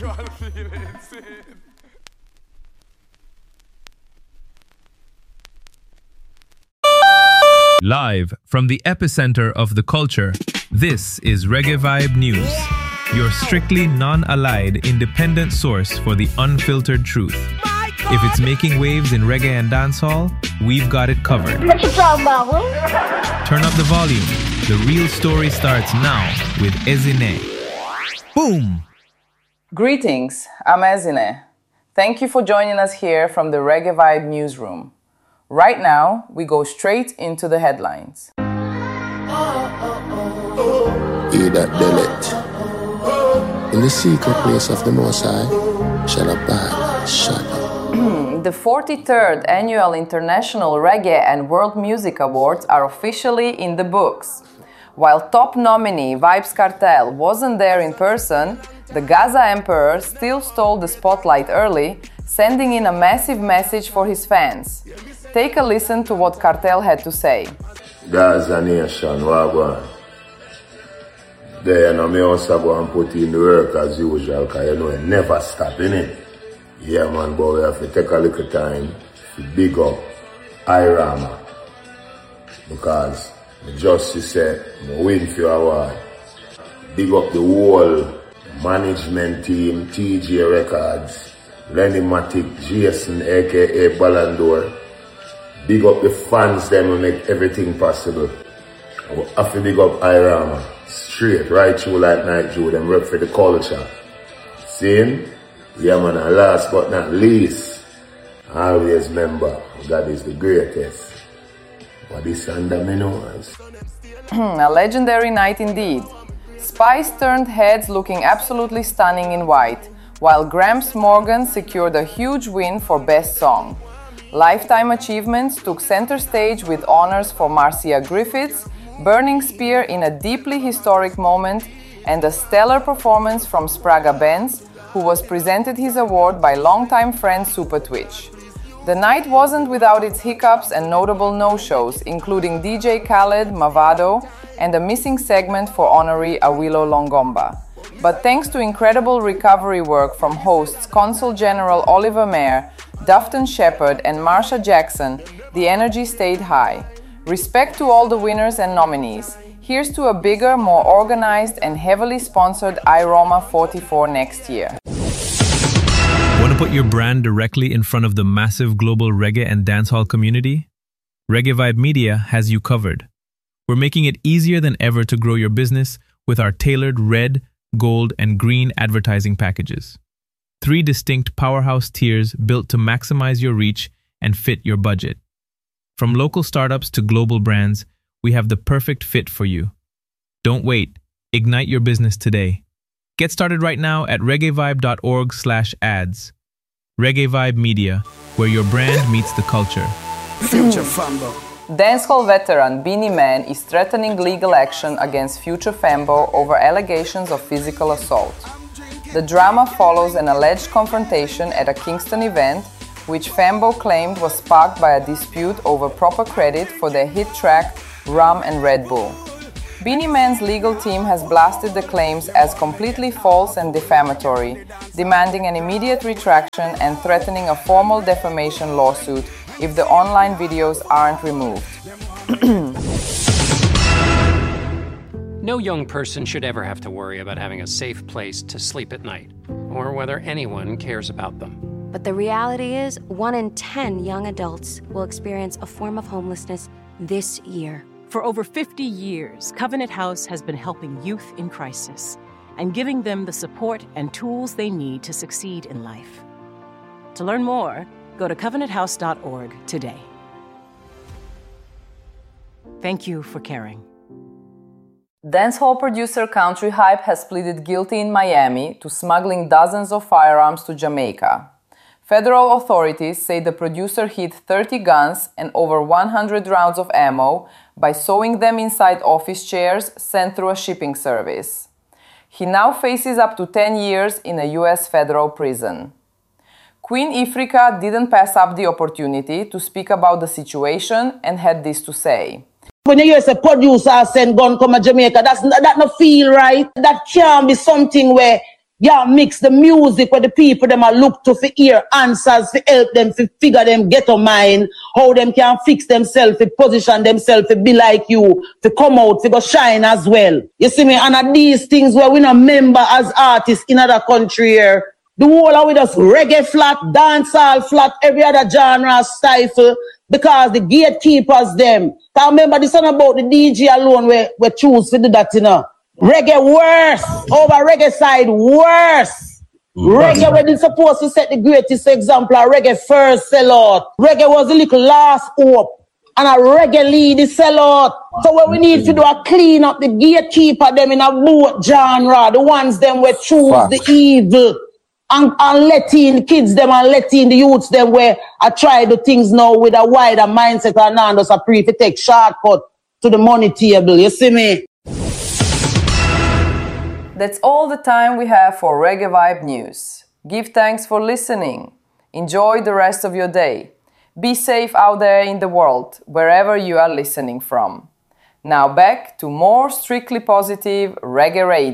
You all feel insane. Live from the epicenter of the culture, this is Reggae Vibe News, your strictly non-allied independent source for the unfiltered truth. If it's making waves in reggae and dancehall, we've got it covered. What you talking about? Turn up the volume. The real story starts now with Ezine. Boom! Greetings, I'm Ezine. Thank you for joining us here from the Reggae Vibe newsroom. Right now, we go straight into the headlines. He that dwelleth in the secret place of the Most High shall abide shut up. The 43rd Annual International Reggae and World Music Awards are officially in the books. While top nominee Vybz Kartel wasn't there in person, the Gaza Emperor still stole the spotlight early, sending in a massive message for his fans. Take a listen to what Kartel had to say. Gaza nation, wagwan. There, me also go and put in the work as usual, because you know it never stop, innit? Yeah, man, but we have to take a little time to big up Irama. Because the justice said, I win for your award. Big up the whole management team, TJ Records, Lenny Matic, Jason, aka Ballon d'Or. Big up the fans, them will make everything possible. I have to big up Irama. Straight, right through like Night Jew, them rep for the culture. Same? Yeah, man, and last but not least, always remember, God is the greatest. What is under me knows. A legendary night indeed. Spice turned heads looking absolutely stunning in white, while Gramps Morgan secured a huge win for Best Song. Lifetime achievements took center stage with honors for Marcia Griffiths, Burning Spear in a deeply historic moment, and a stellar performance from Spraga Benz, who was presented his award by longtime friend Super Twitch. The night wasn't without its hiccups and notable no-shows, including DJ Khaled, Mavado, and a missing segment for honoree Awilo Longomba. But thanks to incredible recovery work from hosts Consul General Oliver Mayer, Dufton Shepherd, and Marsha Jackson, the energy stayed high. Respect to all the winners and nominees. Here's to a bigger, more organized, and heavily sponsored IROMA 44 next year. Want to put your brand directly in front of the massive global reggae and dancehall community? Reggae Vibe Media has you covered. We're making it easier than ever to grow your business with our tailored red, gold, and green advertising packages. 3 distinct powerhouse tiers built to maximize your reach and fit your budget. From local startups to global brands, we have the perfect fit for you. Don't wait. Ignite your business today. Get started right now at reggaevibe.org/ads. Reggae Vibe Media, where your brand meets the culture. Future Fambo. Dancehall veteran Beenie Man is threatening legal action against Future Fambo over allegations of physical assault. The drama follows an alleged confrontation at a Kingston event, which Fambo claimed was sparked by a dispute over proper credit for their hit track Rum and Red Bull. Beenie Man's legal team has blasted the claims as completely false and defamatory, demanding an immediate retraction and threatening a formal defamation lawsuit if the online videos aren't removed. No young person should ever have to worry about having a safe place to sleep at night, or whether anyone cares about them. But the reality is, 1 in 10 young adults will experience a form of homelessness this year. For over 50 years, Covenant House has been helping youth in crisis and giving them the support and tools they need to succeed in life. To learn more, go to covenanthouse.org today. Thank you for caring. Dancehall producer Country Hype has pleaded guilty in Miami to smuggling dozens of firearms to Jamaica. Federal authorities say the producer hid 30 guns and over 100 rounds of ammo by sewing them inside office chairs sent through a shipping service. He now faces up to 10 years in a U.S. federal prison. Queen Ifrika didn't pass up the opportunity to speak about the situation and had this to say. When you hear a producer send gun come to Jamaica, that no feel right. That can't be something where Yeah, mix the music where the people them are look to for hear answers, to help them, to figure them ghetto mind, how them can fix themselves, to position themselves, to be like you, to come out, to go shine as well. You see me? And at these things where we not member as artists in other country here, the whole of it just reggae flat, dancehall flat, every other genre stifle, because the gatekeepers them. I remember this one about the DJ alone we choose to do that, you know. Reggae worse. Over reggae side worse. Reggae when it's supposed to set the greatest example, reggae first sell out. Reggae was a little last hope. And a reggae lead is sell out. So what we need to do is clean up the gatekeeper them in a both genre. The ones them we choose the evil. And let in the kids them and let in the youths them where I try the things now with a wider mindset and not just a pre to take shortcut to the money table. You see me? That's all the time we have for Reggae Vibe News. Give thanks for listening. Enjoy the rest of your day. Be safe out there in the world, wherever you are listening from. Now back to more strictly positive Reggae Radio.